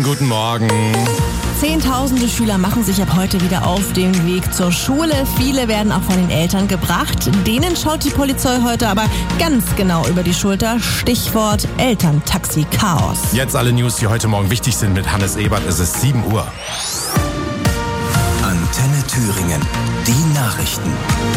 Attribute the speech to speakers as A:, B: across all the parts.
A: guten Morgen.
B: Zehntausende Schüler machen sich ab heute wieder auf den Weg zur Schule. Viele werden auch von den Eltern gebracht. Denen schaut die Polizei heute aber ganz genau über die Schulter. Stichwort Elterntaxi-Chaos.
A: Jetzt alle News, die heute Morgen wichtig sind mit Hannes Ebert. Es ist 7 Uhr.
C: Antenne Thüringen. Die Nachrichten.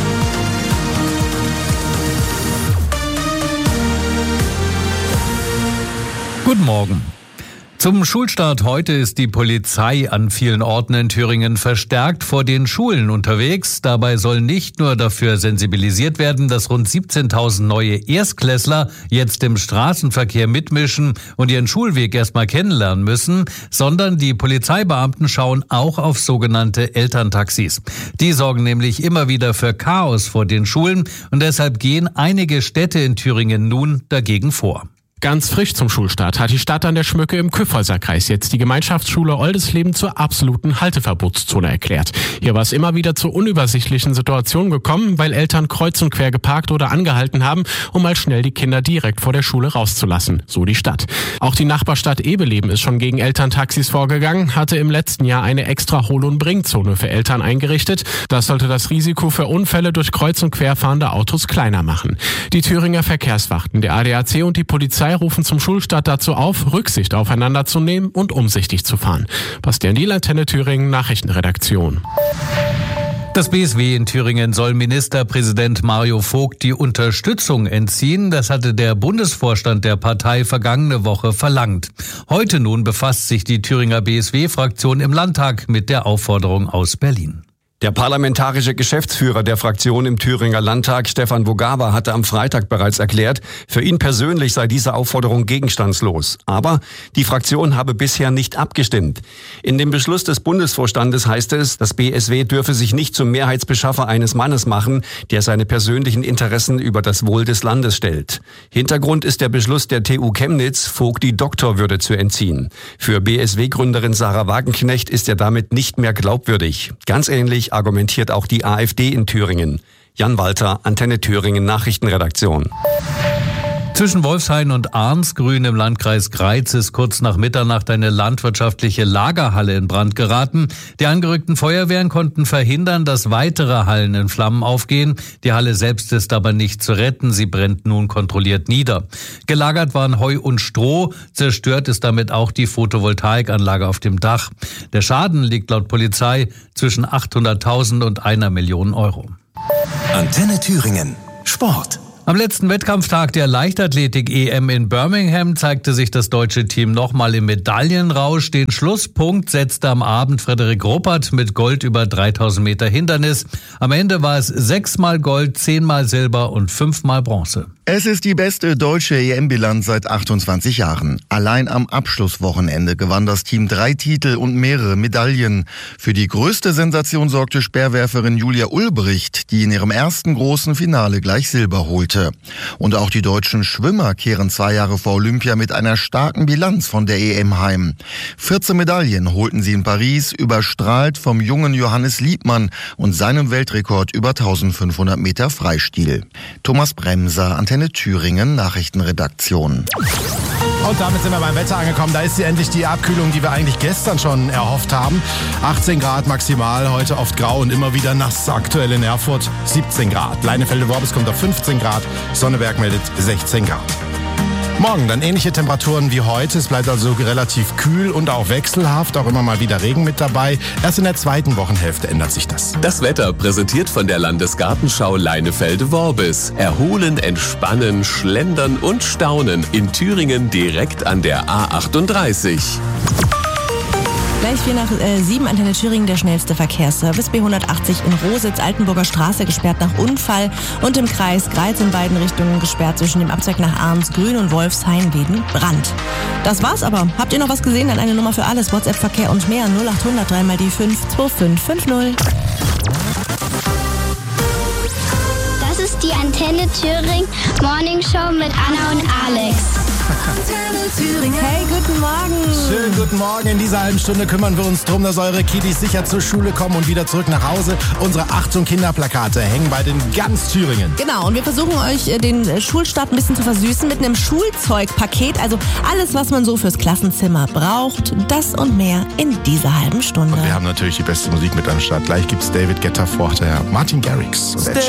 D: Guten Morgen. Zum Schulstart heute ist die Polizei an vielen Orten in Thüringen verstärkt vor den Schulen unterwegs. Dabei soll nicht nur dafür sensibilisiert werden, dass rund 17.000 neue Erstklässler jetzt im Straßenverkehr mitmischen und ihren Schulweg erstmal kennenlernen müssen, sondern die Polizeibeamten schauen auch auf sogenannte Elterntaxis. Die sorgen nämlich immer wieder für Chaos vor den Schulen und deshalb gehen einige Städte in Thüringen nun dagegen vor.
E: Ganz frisch zum Schulstart hat die Stadt an der Schmücke im Kyffhäuserkreis jetzt die Gemeinschaftsschule Oldesleben zur absoluten Halteverbotszone erklärt. Hier war es immer wieder zu unübersichtlichen Situationen gekommen, weil Eltern kreuz und quer geparkt oder angehalten haben, um mal schnell die Kinder direkt vor der Schule rauszulassen, so die Stadt. Auch die Nachbarstadt Ebeleben ist schon gegen Elterntaxis vorgegangen, hatte im letzten Jahr eine extra Hol- und Bringzone für Eltern eingerichtet. Das sollte das Risiko für Unfälle durch kreuz und quer fahrende Autos kleiner machen. Die Thüringer Verkehrswachten, der ADAC und die Polizei rufen zum Schulstart dazu auf, Rücksicht aufeinander zu nehmen und umsichtig zu fahren. Bastian Diel, Antenne Thüringen, Nachrichtenredaktion.
D: Das BSW in Thüringen soll Ministerpräsident Mario Vogt die Unterstützung entziehen. Das hatte der Bundesvorstand der Partei vergangene Woche verlangt. Heute nun befasst sich die Thüringer BSW-Fraktion im Landtag mit der Aufforderung aus Berlin.
F: Der parlamentarische Geschäftsführer der Fraktion im Thüringer Landtag, Stefan Wogawa, hatte am Freitag bereits erklärt, für ihn persönlich sei diese Aufforderung gegenstandslos. Aber die Fraktion habe bisher nicht abgestimmt. In dem Beschluss des Bundesvorstandes heißt es, das BSW dürfe sich nicht zum Mehrheitsbeschaffer eines Mannes machen, der seine persönlichen Interessen über das Wohl des Landes stellt. Hintergrund ist der Beschluss der TU Chemnitz, Vogt die Doktorwürde zu entziehen. Für BSW-Gründerin Sarah Wagenknecht ist er damit nicht mehr glaubwürdig. Ganz ähnlich argumentiert auch die AfD in Thüringen. Jan Walter, Antenne Thüringen Nachrichtenredaktion.
D: Zwischen Wolfshain und Arnsgrün im Landkreis Greiz ist kurz nach Mitternacht eine landwirtschaftliche Lagerhalle in Brand geraten. Die angerückten Feuerwehren konnten verhindern, dass weitere Hallen in Flammen aufgehen. Die Halle selbst ist aber nicht zu retten. Sie brennt nun kontrolliert nieder. Gelagert waren Heu und Stroh. Zerstört ist damit auch die Photovoltaikanlage auf dem Dach. Der Schaden liegt laut Polizei zwischen 800.000 und 1 Million Euro.
C: Antenne Thüringen. Sport.
D: Am letzten Wettkampftag der Leichtathletik-EM in Birmingham zeigte sich das deutsche Team nochmal im Medaillenrausch. Den Schlusspunkt setzte am Abend Frederik Ruppert mit Gold über 3000 Meter Hindernis. Am Ende war es 6-mal Gold, 10-mal Silber und 5-mal Bronze.
G: Es ist die beste deutsche EM-Bilanz seit 28 Jahren. Allein am Abschlusswochenende gewann das Team 3 Titel und mehrere Medaillen. Für die größte Sensation sorgte Speerwerferin Julia Ulbricht, die in ihrem ersten großen Finale gleich Silber holte. Und auch die deutschen Schwimmer kehren 2 Jahre vor Olympia mit einer starken Bilanz von der EM heim. 14 Medaillen holten sie in Paris, überstrahlt vom jungen Johannes Liebmann und seinem Weltrekord über 1500 Meter Freistil. Thomas Bremser, Antenne Thüringen, Nachrichtenredaktion.
A: Und damit sind wir beim Wetter angekommen. Da ist sie endlich, die Abkühlung, die wir eigentlich gestern schon erhofft haben. 18 Grad maximal, heute oft grau und immer wieder nass. Aktuell in Erfurt 17 Grad. Leinefelde-Worbis kommt auf 15 Grad. Sonneberg meldet 16 Grad. Morgen dann ähnliche Temperaturen wie heute. Es bleibt also relativ kühl und auch wechselhaft. Auch immer mal wieder Regen mit dabei. Erst in der zweiten Wochenhälfte ändert sich das.
H: Das Wetter präsentiert von der Landesgartenschau Leinefelde-Worbis. Erholen, entspannen, schlendern und staunen. In Thüringen direkt an der A38.
B: Gleich 4:07, Antenne Thüringen, der schnellste Verkehrsservice. B180 in Rositz, Altenburger Straße gesperrt nach Unfall und im Kreis Greiz in beiden Richtungen gesperrt zwischen dem Abzweig nach Arnsgrün und Wolfshain wegen Brand. Das war's aber. Habt ihr noch was gesehen? Dann eine Nummer für alles. WhatsApp, Verkehr und mehr. 0800 3 mal die 5 2550.
I: Das ist die Antenne Thüringen Morning Show mit Anna und Alex.
B: Hey, guten Morgen.
A: Schönen guten Morgen. In dieser halben Stunde kümmern wir uns darum, dass eure Kiddies sicher zur Schule kommen und wieder zurück nach Hause. Unsere Achtung Kinderplakate hängen bei den ganz Thüringen.
B: Genau, und wir versuchen euch den Schulstart ein bisschen zu versüßen mit einem Schulzeugpaket. Also alles, was man so fürs Klassenzimmer braucht. Das und mehr in dieser halben Stunde.
A: Und wir haben natürlich die beste Musik mit am Start. Gleich gibt's David Guetta, vorher Martin Garrix und Ed